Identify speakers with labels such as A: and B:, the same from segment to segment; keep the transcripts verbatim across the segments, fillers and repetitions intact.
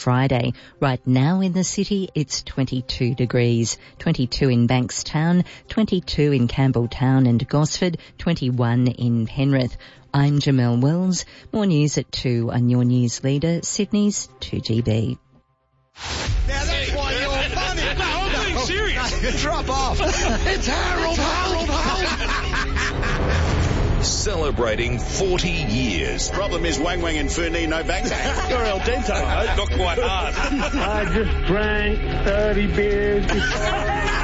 A: Friday. Right now in the city, it's twenty-two degrees, twenty-two in Bankstown, twenty-two in Campbelltown and Gosford, twenty-one in Penrith. I'm Jamelle Wells. More news at two on your news leader, Sydney's two G B.
B: Now that's why you're funny. No, I'm being serious. Drop off. It's Harold, Harold, Harold.
C: Celebrating forty years.
B: Problem is Wang Wang and Fernie, no backhand.
D: You're El Dente, mate.
B: Not quite hard.
E: I just drank thirty beers before.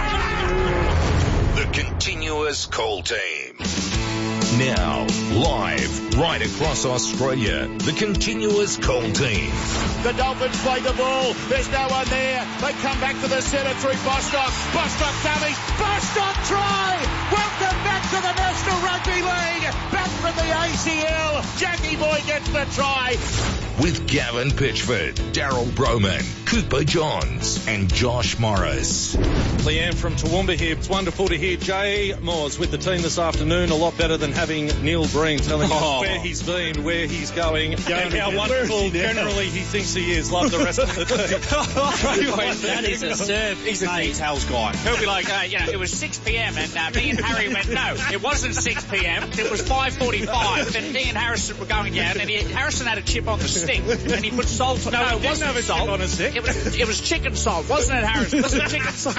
C: The Continuous Call Team. Now, live, right across Australia, the Continuous Call Team.
B: The Dolphins play the ball. There's no one there. They come back to the centre through Bostock. Bostock dummies. Bostock try. Welcome back to the National Rugby League. Back from the A C L. Jackie Boy gets the try.
C: With Gavin Pitchford, Daryl Broman, Cooper Johns and Josh Morris.
F: Leanne from Toowoomba here. It's wonderful to hear Jay Moores with the team this afternoon. A lot better than having Neil Breen telling
D: Oh.
F: us where he's been, where he's going,
D: Going
F: and how
D: again.
F: wonderful
D: Where is he now?
F: generally he thinks he is. Love the rest of the team.
G: That is a serve.
B: He's a details guy.
G: He'll be like, uh, you know, it was six p.m. and uh, me and Harry went, no, it wasn't six p.m. It was five forty-five. And me and Harrison were going down, and he, Harrison had a chip on the stick, and he put salt on.
F: No,
G: No,
F: he
G: it
F: didn't
G: wasn't
F: have a chip
G: salt
F: on his stick.
G: It was, it was chicken salt, wasn't it, Harrison? Was it chicken salt?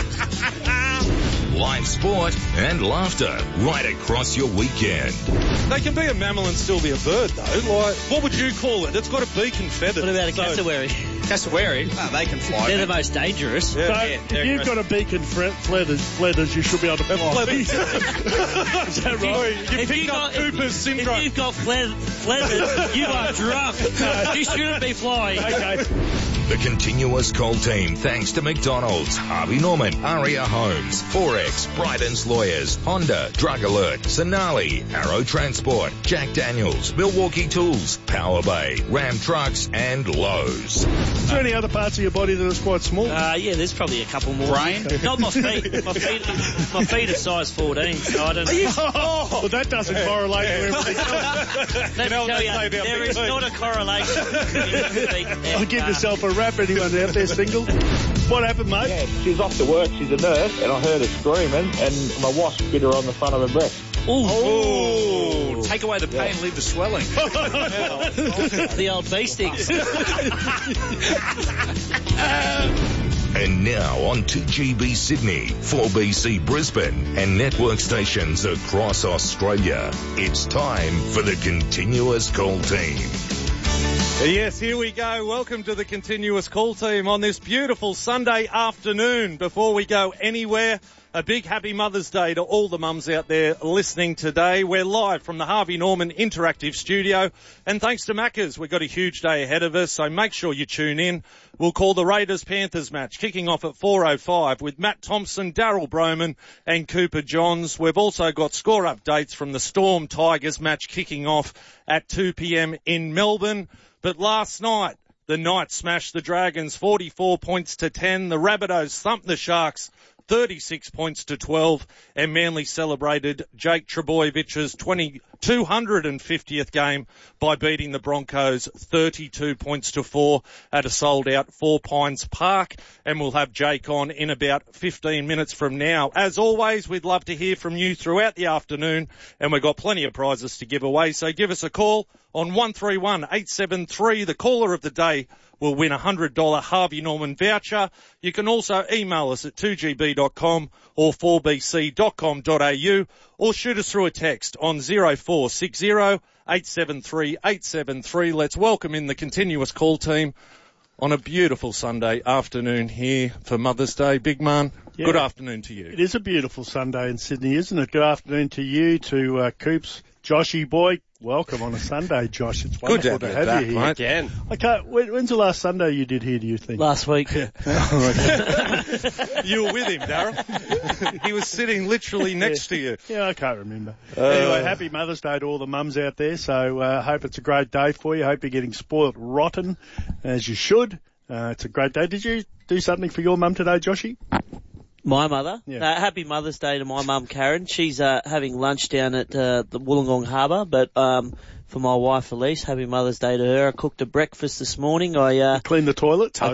C: Live sport and laughter right across your weekend.
F: They can be a mammal and still be a bird, though. Like, what would you call it? It's got a beak and feathers.
H: What about a
F: So-
H: cassowary?
B: Cassowary. Oh, they can fly.
H: They're the most dangerous.
F: Yeah.
D: So,
F: Yeah,
D: if
F: they're
D: you've got a beak and fre- feathers, feathers, you should be able to fly.
F: Feathers.
D: Is that right?
F: You
H: If
F: picked
H: you've
F: up
H: got,
F: Cooper's
H: if,
F: syndrome.
H: if you've got fle- feathers, you are drunk. You shouldn't be flying.
D: Okay.
C: The Continuous Call Team, thanks to McDonald's, Harvey Norman, Aria Homes, Forex, Bryden's Lawyers, Honda, Drug Alert, Sonali, Arrow Transport, Jack Daniels, Milwaukee Tools, Power Bay, Ram Trucks, and Lowe's.
D: Is there any other parts of your body that is quite small?
H: Uh, yeah, there's probably a couple more.
B: Brain?
H: Not my feet. My feet, my feet are size fourteen, so I don't know.
D: Oh, well, that doesn't correlate with everything else.
H: Let me
F: know,
H: tell
F: they
H: you,
F: say about
H: there
F: big
H: is
F: feet.
H: not a correlation between feet and,
D: I'll give
H: uh,
D: yourself a rap, anyone out there single. What happened, mate?
I: Yeah, she's off to work, she's a nurse, and I heard her screaming, and my wasp bit her on the front of her breast.
F: Oh,
B: Take away the pain, leave the swelling.
H: the old bee sticks.
C: And now on two G B Sydney, four B C Brisbane, and network stations across Australia. It's time for the Continuous Call Team.
F: Yes, here we go. Welcome to the Continuous Call Team on this beautiful Sunday afternoon. Before we go anywhere, a big happy Mother's Day to all the mums out there listening today. We're live from the Harvey Norman Interactive Studio, and thanks to Macca's, we've got a huge day ahead of us, so make sure you tune in. We'll call the Raiders-Panthers match, kicking off at four oh five with Matt Thompson, Daryl Broman and Cooper Johns. We've also got score updates from the Storm Tigers match kicking off at two p.m. in Melbourne. But last night, the Knights smashed the Dragons forty-four points to ten. The Rabbitohs thumped the Sharks thirty-six points to twelve, and Manly celebrated Jake Trebojevich's two hundred fiftieth game by beating the Broncos thirty-two points to four at a sold-out Four Pines Park. And we'll have Jake on in about fifteen minutes from now. As always, we'd love to hear from you throughout the afternoon, and we've got plenty of prizes to give away, so give us a call on one three one, eight seven three. The caller of the day will win a one hundred dollars Harvey Norman voucher. You can also email us at two g b dot com or four b c dot com dot a u, or shoot us through a text on zero four six zero, eight seven three, eight seven three. Let's welcome in the Continuous Call Team on a beautiful Sunday afternoon here for Mother's Day. Big man,
D: Yeah.
F: good afternoon to you.
D: It is a beautiful Sunday in Sydney, isn't it? Good afternoon to you, to uh, Coops, Joshy boy. Welcome on a Sunday, Josh. It's wonderful
F: Good to
D: to
F: have
D: have
F: you
D: you
F: back,
D: here.
F: mate.
D: Again. Okay, when, when's the last Sunday you did here, do you think?
H: Last week.
F: You were with him, Darryl. He was sitting literally next to you.
D: Yeah, I can't remember. Uh, anyway, happy Mother's Day to all the mums out there. So I uh, hope it's a great day for you. Hope you're getting spoilt rotten, as you should. Uh, it's a great day. Did you do something for your mum today, Joshy?
H: My mother.
D: Yeah.
H: Uh, happy Mother's Day to my mum, Karen. She's uh, having lunch down at uh, the Wollongong Harbour, but um, for my wife, Elise, happy Mother's Day to her. I cooked a breakfast this morning. I uh,
D: Clean the toilet.